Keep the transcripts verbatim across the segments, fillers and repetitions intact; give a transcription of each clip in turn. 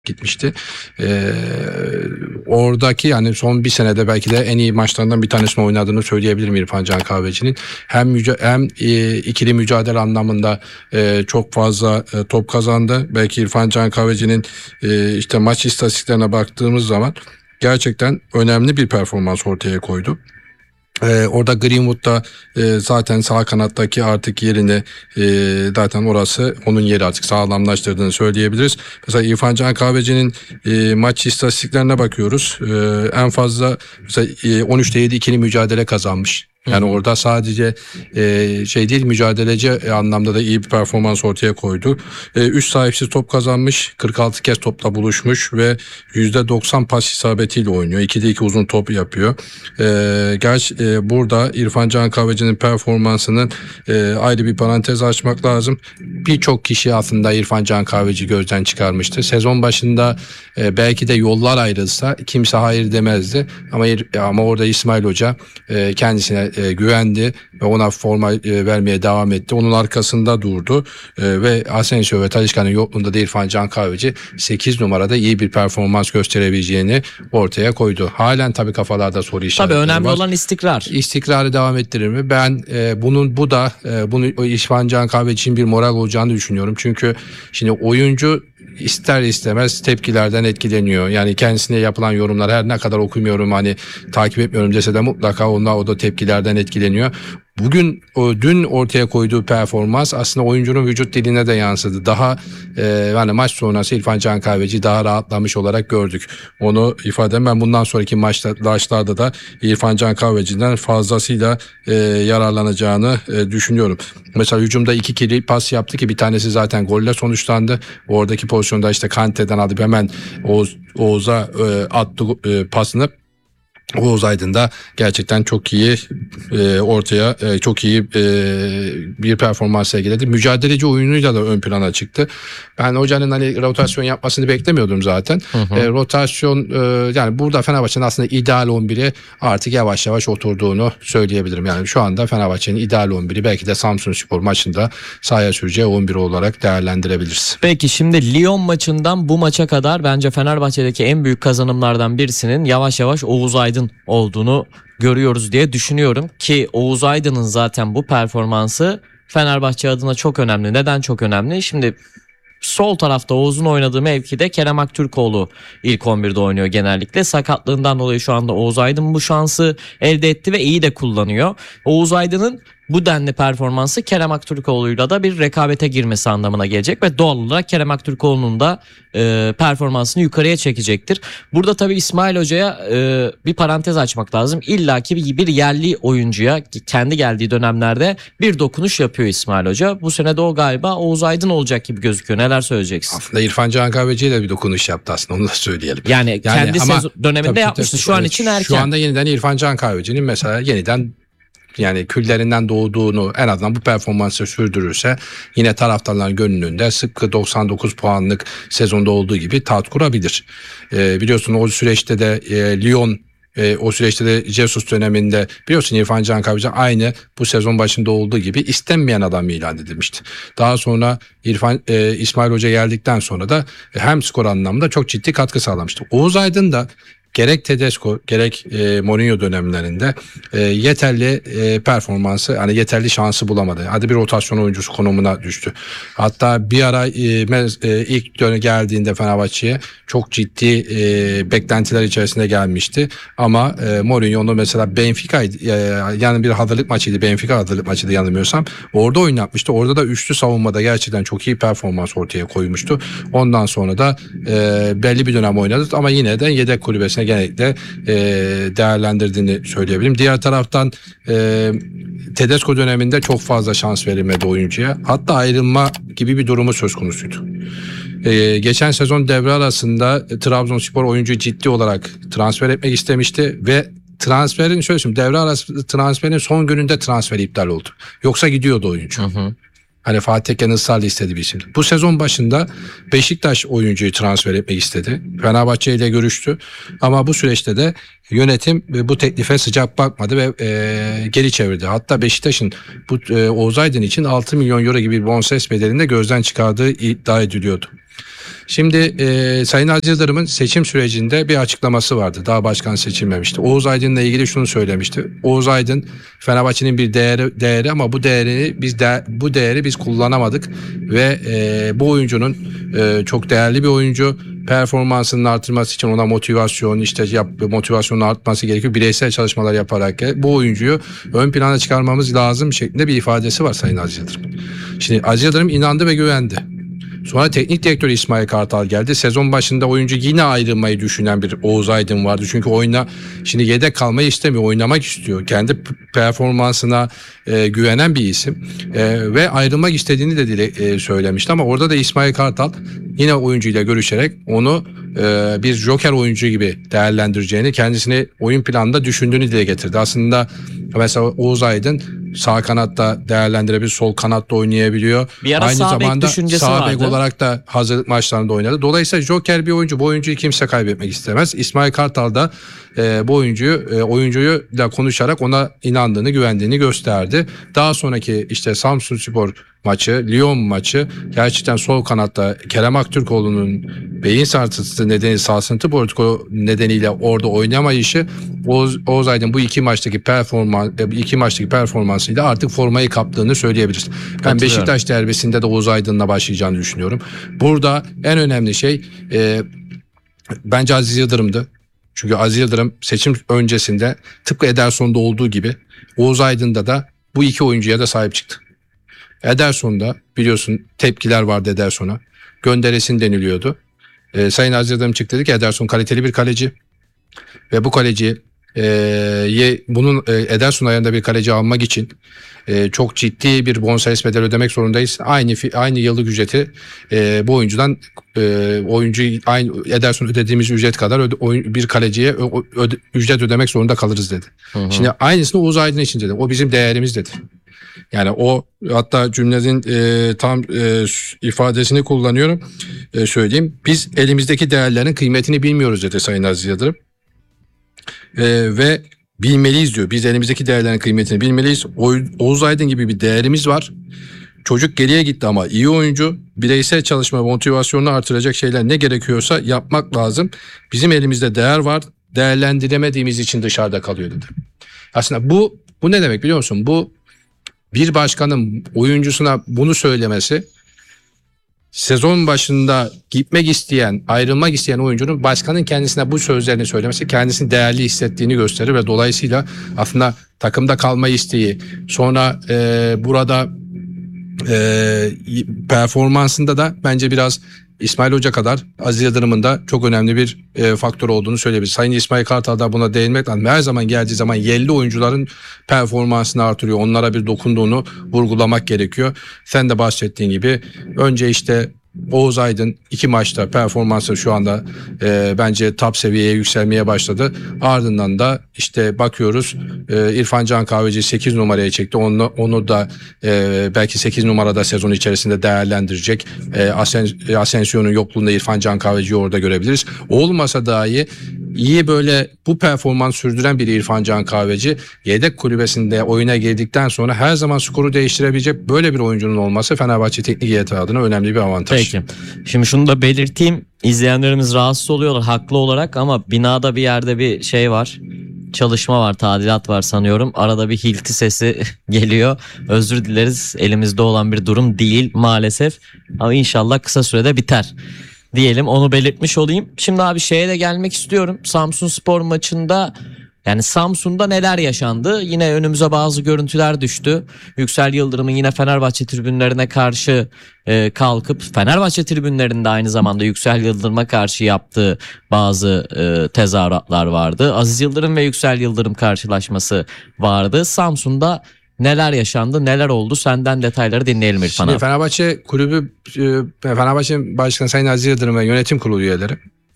gitmişti. Ee, oradaki yani son bir senede belki de en iyi maçlarından bir tanesini oynadığını söyleyebilirim İrfan Can Kahveci'nin. Hem müca- hem e, ikili mücadele anlamında e, çok fazla e, top kazandı. Belki İrfan Can Kahveci'nin e, işte maç istatistiklerine baktığımız zaman gerçekten önemli bir performans ortaya koydu. Ee, orada Greenwood'da e, zaten sağ kanattaki artık yerini e, zaten orası onun yeri artık sağlamlaştırdığını söyleyebiliriz. Mesela İrfan Can Kahveci'nin e, maç istatistiklerine bakıyoruz. E, en fazla mesela e, on üçte yedi ikili mücadele kazanmış. Yani Hı-hı. orada sadece e, şey değil mücadeleci anlamda da iyi bir performans ortaya koydu. E, üç sahipsiz top kazanmış, kırk altı kez topla buluşmuş ve yüzde doksan pas isabetiyle oynuyor. ikide iki uzun top yapıyor. E, gerçi e, burada İrfan Can Kahveci'nin performansının e, ayrı bir parantez açmak lazım. Birçok kişi aslında İrfan Can Kahveci gözden çıkarmıştı. Sezon başında e, belki de yollar ayrılsa kimse hayır demezdi. Ama ama orada İsmail Hoca e, kendisine E, güvendi ve ona forma e, vermeye devam etti. Onun arkasında durdu e, ve Asensio ve Talisca'nın yokluğunda da İrfan Can Kahveci sekiz numarada iyi bir performans gösterebileceğini ortaya koydu. Halen tabii kafalarda soru işaretleri var. Tabii önemli olan istikrar. İstikrarı devam ettirir mi? Ben e, bunun bu da e, bunu İrfan Can Kahveci için bir moral olacağını düşünüyorum. Çünkü şimdi oyuncu ister istemez tepkilerden etkileniyor. Yani kendisine yapılan yorumlar her ne kadar okumuyorum hani takip etmiyorum dese de mutlaka onlar o da tepkilerden etkileniyor. Bugün o dün ortaya koyduğu performans aslında oyuncunun vücut diline de yansıdı. Daha e, yani maç sonrası İrfan Can Kahveci daha rahatlamış olarak gördük. Onu ifade ben bundan sonraki maçlarda da İrfan Can Kahveci'den fazlasıyla e, yararlanacağını e, düşünüyorum. Mesela hücumda iki kili pas yaptı ki bir tanesi zaten golle sonuçlandı. Oradaki pozisyonda işte Kante'den alıp hemen Oğuz, Oğuz'a e, attı e, pasını. Oğuz Aydın da gerçekten çok iyi e, ortaya e, çok iyi e, bir performans sergiledi. Mücadeleci oyunuyla da ön plana çıktı. Ben hocanın hani rotasyon yapmasını beklemiyordum zaten. Hı hı. E, rotasyon e, yani burada Fenerbahçe'nin aslında ideal on biri artık yavaş yavaş oturduğunu söyleyebilirim. Yani şu anda Fenerbahçe'nin ideal on biri belki de Samsunspor maçında sahaya süreceği on bir olarak değerlendirebiliriz. Peki şimdi Lyon maçından bu maça kadar bence Fenerbahçe'deki en büyük kazanımlardan birisinin yavaş yavaş Oğuz Aydın olduğunu görüyoruz diye düşünüyorum ki Oğuz Aydın'ın zaten bu performansı Fenerbahçe adına çok önemli. Neden çok önemli? Şimdi sol tarafta Oğuz'un oynadığı mevkide Kerem Aktürkoğlu ilk on birde oynuyor genellikle. Sakatlığından dolayı şu anda Oğuz Aydın bu şansı elde etti ve iyi de kullanıyor. Oğuz Aydın'ın bu denli performansı Kerem Aktürkoğlu'yla da bir rekabete girmesi anlamına gelecek ve doğal olarak Kerem Aktürkoğlu'nun da e, performansını yukarıya çekecektir. Burada tabii İsmail Hoca'ya e, bir parantez açmak lazım. İlla ki bir, bir yerli oyuncuya kendi geldiği dönemlerde bir dokunuş yapıyor İsmail Hoca. Bu sene de o galiba Oğuz Aydın olacak gibi gözüküyor. Neler söyleyeceksin? Aslında İrfan Can Kahveci'ye de bir dokunuş yaptı aslında onu da söyleyelim. Yani, yani kendi sezon döneminde tabii, yapmıştı. Şu an için erken. Şu anda yeniden İrfan Can Kahveci'nin mesela yeniden yani küllerinden doğduğunu en azından bu performansı sürdürürse yine taraftarların gönlünde sıkkı doksan dokuz puanlık sezonda olduğu gibi tat kurabilir. Ee, biliyorsun o süreçte de e, Lyon e, o süreçte de Jesus döneminde biliyorsun İrfan Can Kahveci aynı bu sezon başında olduğu gibi istenmeyen adam ilan edilmişti. Daha sonra İrfan e, İsmail Hoca geldikten sonra da hem skor anlamında çok ciddi katkı sağlamıştı. Oğuz Aydın da gerek Tedesco gerek e, Mourinho dönemlerinde e, yeterli e, performansı hani yeterli şansı bulamadı. Hadi bir rotasyon oyuncusu konumuna düştü. Hatta bir ara e, e, ilk dönem geldiğinde Fenerbahçe'ye çok ciddi e, beklentiler içerisinde gelmişti. Ama e, Mourinho'nun mesela Benfica e, yani bir hazırlık maçıydı. Benfica hazırlık maçıydı yanılmıyorsam. Orada oynatmıştı. Orada da üçlü savunmada gerçekten çok iyi performans ortaya koymuştu. Ondan sonra da e, belli bir dönem oynadı ama yine de yedek kulübesine genellikle e, değerlendirdiğini söyleyebilirim. Diğer taraftan e, Tedesco döneminde çok fazla şans verilmedi oyuncuya. Hatta ayrılma gibi bir durumu söz konusuydu. E, geçen sezon devre arasında e, Trabzonspor oyuncuyu ciddi olarak transfer etmek istemişti ve transferin şöyle söyleyeyim devre arası transferin son gününde transfer iptal oldu. Yoksa gidiyordu oyuncu. Hı hı. Hani Fatih Tekken ısrarla istedi bir isim. Bu sezon başında Beşiktaş oyuncuyu transfer etmek istedi. Fenerbahçe ile görüştü. Ama bu süreçte de yönetim bu teklife sıcak bakmadı ve e, geri çevirdi. Hatta Beşiktaş'ın bu e, Oğuz Aydın için altı milyon euro gibi bir bonservis bedelinde gözden çıkardığı iddia ediliyordu. Şimdi e, Sayın Aziz Yıldırım'ın seçim sürecinde bir açıklaması vardı. Daha başkan seçilmemişti. Oğuz Aydın'la ilgili şunu söylemişti. Oğuz Aydın Fenerbahçe'nin bir değeri değeri ama bu değerini biz de bu değeri biz kullanamadık ve e, bu oyuncunun e, çok değerli bir oyuncu. Performansının artırması için ona motivasyon işte yap, motivasyonun artması gerekiyor. Bireysel çalışmalar yaparak bu oyuncuyu ön plana çıkarmamız lazım şeklinde bir ifadesi var Sayın Aziz Yıldırım. Şimdi Aziz Yıldırım inandı ve güvendi. Sonra teknik direktör İsmail Kartal geldi. Sezon başında oyuncu yine ayrılmayı düşünen bir Oğuz Aydın vardı. Çünkü oyuna şimdi yedek kalmayı istemiyor. Oynamak istiyor. Kendi performansına e, güvenen bir isim. E, ve ayrılmak istediğini de dile e, söylemişti. Ama orada da İsmail Kartal yine oyuncuyla görüşerek onu e, bir joker oyuncu gibi değerlendireceğini, kendisini oyun planında düşündüğünü dile getirdi. Aslında mesela Oğuz Aydın sağ kanatta değerlendirebilir, sol kanatta oynayabiliyor. Bir ara Aynı sağ bek zamanda düşüncesi sağ bek vardı. olarak da hazırlık maçlarında oynadı. Dolayısıyla joker bir oyuncu. Bu oyuncuyu kimse kaybetmek istemez. İsmail Kartal da e, bu oyuncuyu e, oyuncuyla konuşarak ona inandığını, güvendiğini gösterdi. Daha sonraki işte Samsunspor maçı, Lyon maçı gerçekten sol kanatta Kerem Aktürkoğlu'nun beyin sarsıntısı nedeni sarsıntı protokolu nedeniyle orada oynamayışı Oğuz, Oğuz Aydın bu iki maçtaki performans iki maçtaki performansıyla artık formayı kaptığını söyleyebiliriz. Ben Beşiktaş derbisinde de Oğuz Aydın'la başlayacağını düşünüyorum. Burada en önemli şey e, bence Aziz Yıldırım'dı. Çünkü Aziz Yıldırım seçim öncesinde tıpkı Ederson'da olduğu gibi Oğuz Aydın'da da bu iki oyuncuya da sahip çıktı. Ederson'da biliyorsun tepkiler vardı Ederson'a. Gönderesin deniliyordu. Ee, Sayın Aziz Yıldırım çıktı dedi ki Ederson kaliteli bir kaleci. Ve bu kaleci e, ye, bunun e, Ederson ayarında bir kaleci almak için e, çok ciddi bir bonservis bedeli ödemek zorundayız. Aynı aynı yıllık ücreti e, bu oyuncudan e, oyuncu aynı Ederson ödediğimiz ücret kadar öde, oyun, bir kaleciye ö, öde, ücret ödemek zorunda kalırız dedi. Hı hı. Şimdi aynısını Oğuz Aydın için dedi. O bizim değerimiz dedi. Yani o hatta cümlenin e, tam e, ifadesini kullanıyorum e, söyleyeyim. Biz elimizdeki değerlerin kıymetini bilmiyoruz dedi Sayın Aziz Yıldırım. E, ve bilmeliyiz diyor. Biz elimizdeki değerlerin kıymetini bilmeliyiz. O, Oğuz Aydın gibi bir değerimiz var. Çocuk geriye gitti ama iyi oyuncu. Bireysel çalışma motivasyonunu artıracak şeyler ne gerekiyorsa yapmak lazım. Bizim elimizde değer var. Değerlendiremediğimiz için dışarıda kalıyor dedi. Aslında bu bu ne demek biliyor musun? Bu bir başkanın oyuncusuna bunu söylemesi sezon başında gitmek isteyen, ayrılmak isteyen oyuncunun başkanın kendisine bu sözlerini söylemesi kendisini değerli hissettiğini gösterir ve dolayısıyla aslında takımda kalma isteği, sonra e, burada e, performansında da bence biraz İsmail Hoca kadar Aziz Yıldırım'ın da çok önemli bir e, faktör olduğunu söyleyebiliriz. Sayın İsmail Kartal da buna değinmek lazım. Her zaman geldiği zaman yerli oyuncuların performansını artırıyor. Onlara bir dokunduğunu vurgulamak gerekiyor. Sen de bahsettiğin gibi önce işte Oğuz Aydın iki maçta performansı şu anda e, bence top seviyeye yükselmeye başladı. Ardından da işte bakıyoruz e, İrfan Can Kahveci sekiz numaraya çekti. Onu, onu da e, belki sekiz numarada sezon içerisinde değerlendirecek. E, Asen, Asensio'nun yokluğunda İrfan Can Kahveci'yi orada görebiliriz. Olmasa dahi iyi böyle bu performans sürdüren bir İrfan Can Kahveci yedek kulübesinde oyuna girdikten sonra her zaman skoru değiştirebilecek böyle bir oyuncunun olması Fenerbahçe teknik heyeti adına önemli bir avantaj. Peki. Şimdi şunu da belirteyim. İzleyenlerimiz rahatsız oluyorlar haklı olarak ama binada bir yerde bir şey var. Çalışma var, tadilat var sanıyorum. Arada bir hilti sesi geliyor. Özür dileriz. Elimizde olan bir durum değil maalesef. Ama inşallah kısa sürede biter diyelim, onu belirtmiş olayım. Şimdi abi şeye de gelmek istiyorum. Samsunspor maçında yani Samsun'da neler yaşandı? Yine önümüze bazı görüntüler düştü. Yüksel Yıldırım'ın yine Fenerbahçe tribünlerine karşı e, kalkıp Fenerbahçe tribünlerinde aynı zamanda Yüksel Yıldırım'a karşı yaptığı bazı e, tezahüratlar vardı. Aziz Yıldırım ve Yüksel Yıldırım karşılaşması vardı. Samsun'da neler yaşandı, neler oldu? Senden detayları dinleyelim İrfan abi. Fenerbahçe kulübü, Fenerbahçe Başkanı Sayın Aziz Yıldırım ve yönetim kurulu üyeleri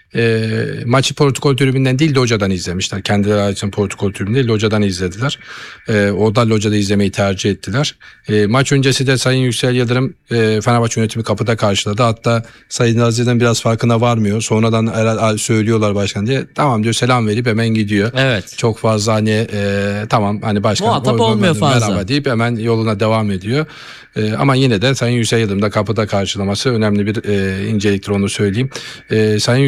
e, maçı protokol tribünden değil locadan izlemişler. Kendileri açısından protokol tribünden değil locadan izlediler. E, o da locada izlemeyi tercih ettiler. E, maç öncesi de Sayın Yüksel Yıldırım e, Fenerbahçe yönetimi kapıda karşıladı. Hatta Sayın Aziz'den biraz farkına varmıyor. Sonradan herhalde söylüyorlar başkan diye. Tamam diyor, selam verip hemen gidiyor. Evet. Çok fazla hani e, tamam hani başkan Muhatap o- olmuyor fazla. merhaba deyip hemen yoluna devam ediyor. E, ama yine de Sayın Yüksel Yıldırım da kapıda karşılaması önemli bir e, inceliktir, onu söyleyeyim. E, Sayın